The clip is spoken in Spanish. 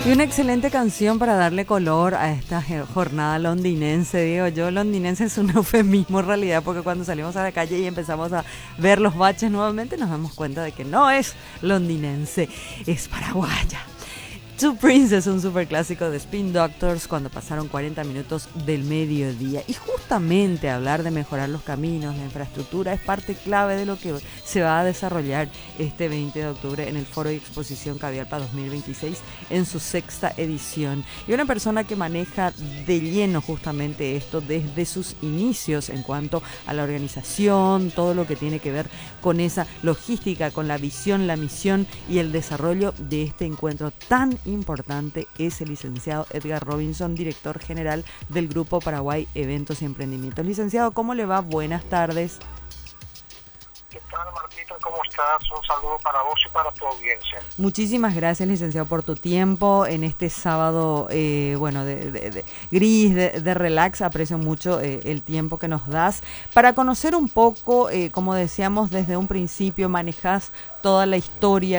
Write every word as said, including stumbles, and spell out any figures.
Y una excelente canción para darle color a esta jornada londinense, digo yo. Londinense es un eufemismo en realidad, porque cuando salimos a la calle y empezamos a ver los baches nuevamente nos damos cuenta de que no es londinense, es paraguaya. Two Princes, un superclásico de Spin Doctors cuando pasaron cuarenta minutos del mediodía. Y justamente hablar de mejorar los caminos, la infraestructura, es parte clave de lo que se va a desarrollar este veinte de octubre en el Foro y Exposición Cavialpa dos mil veintiséis en su sexta edición. Y una persona que maneja de lleno justamente esto desde sus inicios en cuanto a la organización, todo lo que tiene que ver con esa logística, con la visión, la misión y el desarrollo de este encuentro tan importante, es el licenciado Edgar Robinson, director general del Grupo Paraguay Eventos y Emprendimientos. Licenciado, ¿cómo le va? Buenas tardes. ¿Qué tal, Martita? ¿Cómo estás? Un saludo para vos y para tu audiencia. Muchísimas gracias, licenciado, por tu tiempo en este sábado, eh, bueno, de, de, de gris, de, de relax. Aprecio mucho eh, el tiempo que nos das para conocer un poco, eh, como decíamos desde un principio, manejás toda la historia,